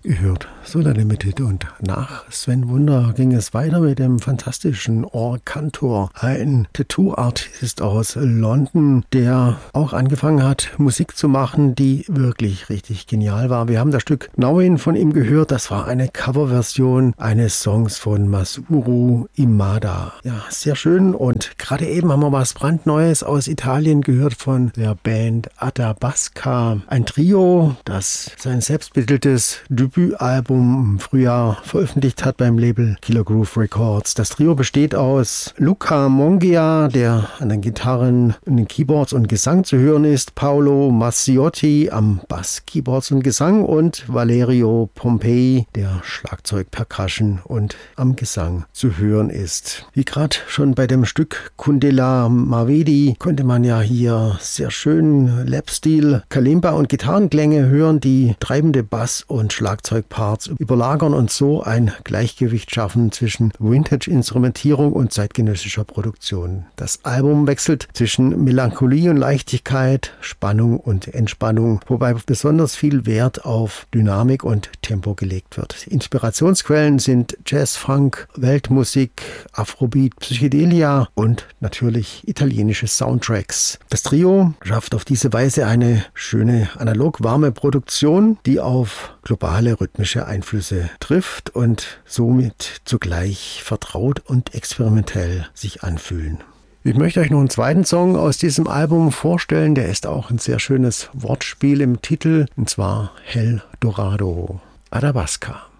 gehört Solar Limited, und nach Sven Wunder ging es weiter mit dem fantastischen Or-Kantor, ein Tattoo-Artist aus London, der auch angefangen hat, Musik zu machen, die wirklich richtig genial war. Wir haben das Stück Knowing von ihm gehört, das war eine Coverversion eines Songs von Masuru Imada. Ja, sehr schön, und gerade eben haben wir was brandneues aus Italien gehört von der Band Athabasca, ein Trio, das sein selbstbetiteltes Debütalbum im Frühjahr veröffentlicht hat beim Label Killer Groove Records. Das Trio besteht aus Luca Mongia, der an den Gitarren, an den Keyboards und Gesang zu hören ist, Paolo Mazziotti am Bass, Keyboards und Gesang und Valerio Pompei, der Schlagzeug, Percussion und am Gesang zu hören ist. Wie gerade schon bei dem Stück Kundela Mavedi konnte man ja hier sehr schön Lapstil, Kalimba und Gitarrenklänge hören, die treibende Bass- und Schlagzeugparts überlagern und so ein Gleichgewicht schaffen zwischen Vintage-Instrumentierung und zeitgenössischer Produktion. Das Album wechselt zwischen Melancholie und Leichtigkeit, Spannung und Entspannung, wobei besonders viel Wert auf Dynamik und Tempo gelegt wird. Inspirationsquellen sind Jazz, Funk, Weltmusik, Afrobeat, Psychedelia und natürlich italienische Soundtracks. Das Trio schafft auf diese Weise eine schöne, analog warme Produktion, die auf globale rhythmische Einflüsse trifft und somit zugleich vertraut und experimentell sich anfühlen. Ich möchte euch noch einen zweiten Song aus diesem Album vorstellen, der ist auch ein sehr schönes Wortspiel im Titel, und zwar Hell Dorado, Athabasca.